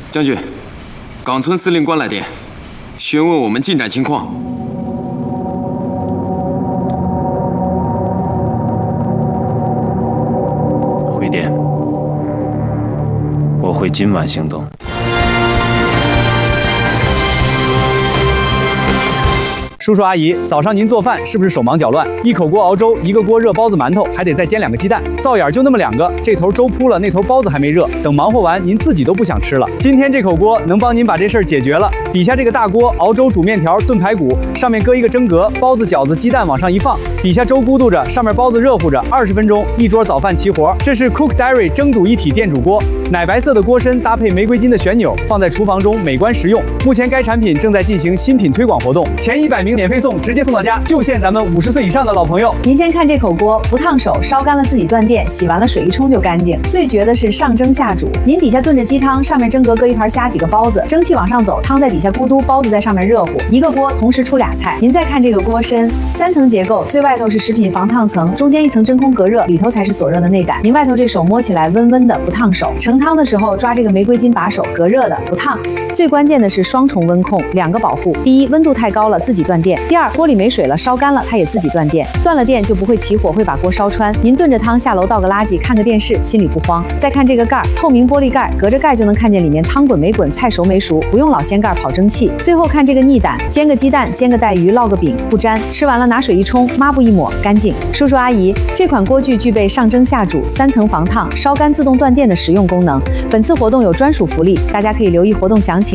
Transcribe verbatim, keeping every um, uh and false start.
将军，冈村司令官来电，询问我们进展情况。 回电，我会今晚行动。 叔叔阿姨，早上您做饭是不是手忙脚乱？一口锅熬粥，一个锅热包子、馒头，还得再煎两个鸡蛋，灶眼就那么两个，这头粥铺了，那头包子还没热，等忙活完，您自己都不想吃了。今天这口锅能帮您把这事儿解决了。底下这个大锅熬粥、煮面条、炖排骨，上面搁一个蒸格，包子、饺子、鸡蛋往上一放，底下粥咕嘟着，上面包子热乎着，二十分钟一桌早饭齐活。这是 Cook Dairy 蒸笃一体电煮锅，奶白色的锅身搭配玫瑰金的旋钮，放在厨房中美观实用。目前该产品正在进行新品推广活动，前一百名 免费送，直接送到家，就限咱们五十岁以上的老朋友。 您先看这口锅，不烫手，烧干了自己断电，洗完了水一冲就干净。最绝的是上蒸下煮，您底下炖着鸡汤，上面蒸格搁一盘虾几个包子，蒸汽往上走，汤在底下咕嘟，包子在上面热乎，一个锅同时出俩菜。您再看这个锅身，三层结构，最外头是食品防烫层，中间一层真空隔热，里头才是锁热的内胆。您外头这手摸起来温温的，不烫手。盛汤的时候抓这个玫瑰金把手，隔热的，不烫。最关键的是双重温控，两个保护。第一，温度太高了自己断电；第二，锅里没水了，烧干了它也自己断电。断了电就不会起火，会把锅烧穿。您炖着汤下楼倒个垃圾，看个电视，心里不慌。再看这个盖儿，透明玻璃盖，隔着盖就能看见里面汤滚没滚，菜熟没熟，不用老掀盖跑蒸汽。最后看这个逆胆，煎个鸡蛋，煎个带鱼，烙个饼，不粘。吃完了拿水一冲，抹布一抹，干净。叔叔阿姨，这款锅具具备上蒸下煮、三层防烫、烧干自动断电的实用功能。本次活动有专属福利，大家可以留意活动详情。